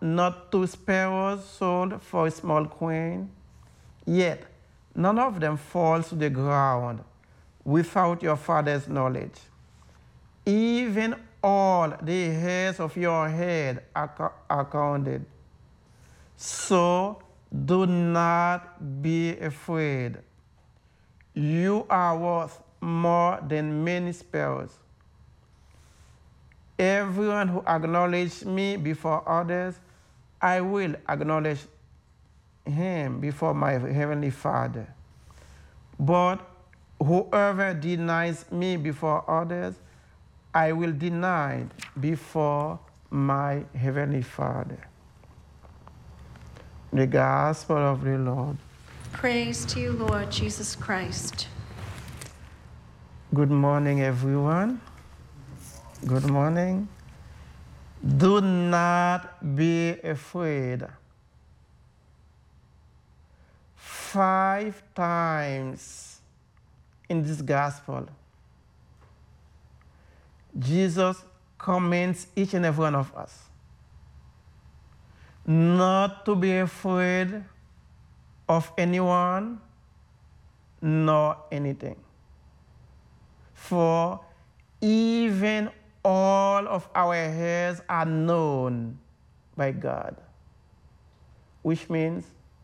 not 2 sparrows sold for a small coin? Yet none of them falls to the ground without your Father's knowledge. Even all the hairs of your head are counted. So do not be afraid. You are worth more than many sparrows. Everyone who acknowledges me before others, I will acknowledge him before my heavenly Father. But whoever denies me before others, I will deny before my heavenly Father. The Gospel of the Lord. Praise to you, Lord Jesus Christ. Good morning, everyone. Good morning. Do not be afraid. 5 times in this gospel, Jesus commands each and every one of us not to be afraid of anyone nor anything. For even all of our hairs are known by God, which means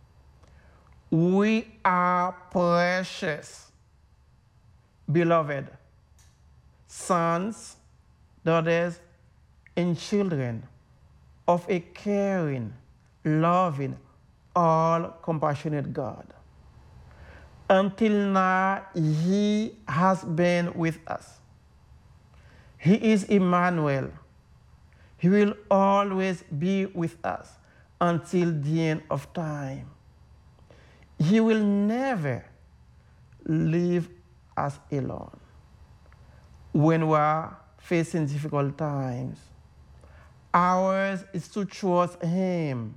we are precious, beloved sons, daughters, and children of a caring, loving, all-compassionate God. Until now, He has been with us. He is Emmanuel. He will always be with us until the end of time. He will never leave us alone when we are facing difficult times. Ours is to trust Him.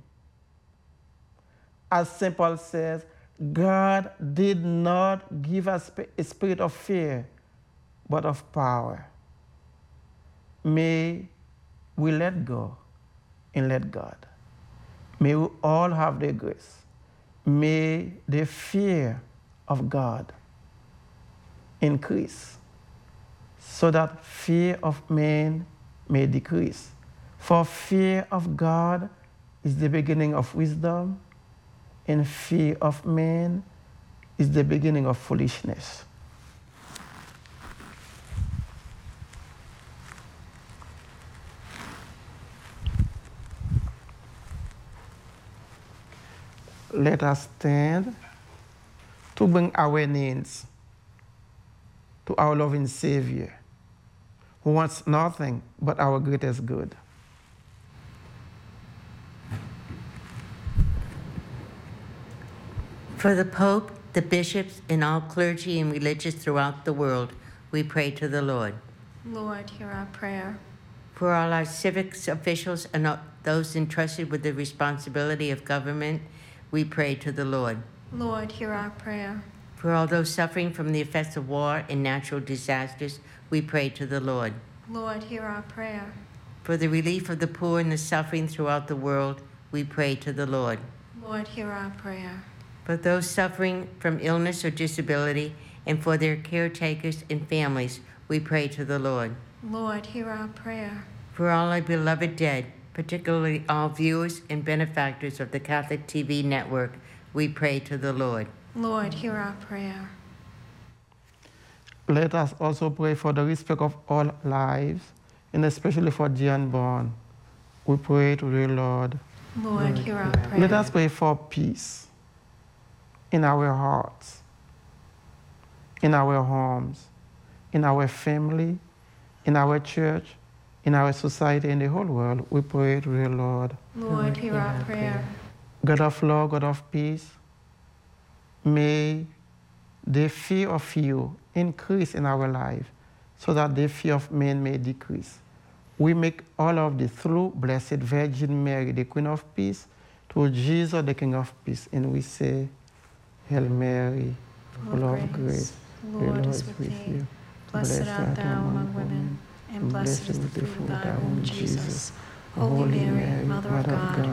As St. Paul says, God did not give us a spirit of fear, but of power. May we let go and let God. May we all have the grace. May the fear of God increase, so that fear of man may decrease. For fear of God is the beginning of wisdom, and fear of man is the beginning of foolishness. Let us stand to bring our needs to our loving Savior, who wants nothing but our greatest good. For the Pope, the bishops, and all clergy and religious throughout the world, we pray to the Lord. Lord, hear our prayer. For all our civics officials and all those entrusted with the responsibility of government, we pray to the Lord. Lord, hear our prayer. For all those suffering from the effects of war and natural disasters, we pray to the Lord. Lord, hear our prayer. For the relief of the poor and the suffering throughout the world, we pray to the Lord. Lord, hear our prayer. For those suffering from illness or disability, and for their caretakers and families, we pray to the Lord. Lord, hear our prayer. For all our beloved dead, particularly all viewers and benefactors of the Catholic TV network, we pray to the Lord. Lord, hear our prayer. Let us also pray for the respect of all lives, and especially for the unborn. We pray to the Lord. Lord, hear our prayer. Let us pray for peace in our hearts, in our homes, in our family, in our church, in our society, in the whole world. We pray to the Lord. Lord, hear our prayer. God of love, God of peace, may the fear of you increase in our life, so that the fear of men may decrease. We make all of this through Blessed Virgin Mary, the Queen of Peace, through Jesus, the King of Peace. And we say, Hail Mary, full of grace, the Lord is with thee. Blessed art thou among women, and blessed is the fruit of thy womb, Jesus. Holy Mary, Mother of God,